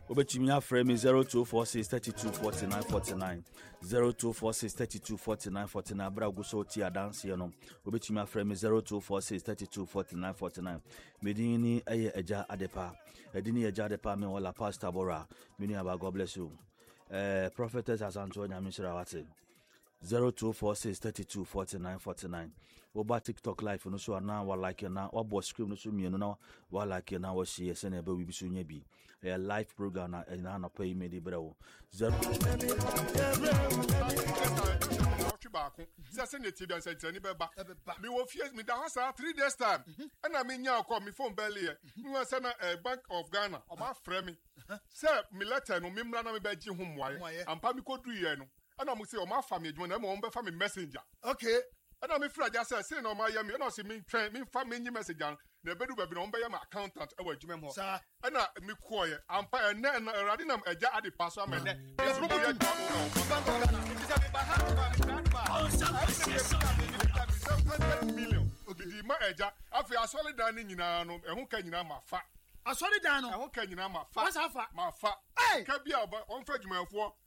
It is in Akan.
Obetimi frame 0246 32 49 49 0246 32 49 49 bra go so ti adanse no obetimi frame 0246 32 49 49 medini eye eja adepa edini eja adepa me wala pastor Bora mini aba God bless you prophetess Asanto Nyamisira wate 0246 32 49 49 oba TikTok live no so na wa like na wa bo screen no so mienu na wa like na wa share se na ba wi biso nya bi live program na na pay me di brewo 0 say na TV and say ni beba me wo fie me da house 3 days time and I mean ya call me phone belly me wan say na Bank of Ghana o ma frɛ me say me letter no me mra na me ba gi ho moaye ampa me kodu ye no and I say o ma fa me adwuma na mo be fa me messenger okay and I me fra ja say no ma ya me na say me train me fa me nyi message na bedu ba bi no be ya ma accountant e wa adwuma mo and I me call ye ampa na radi na eja ade pass am na yes go ya million di ma eja afi asole dan ni nyina no ehun ka nyina ma fa asole dan no ehun ka nyina ma fa what's afa ma fa ka bia on fa dwumafo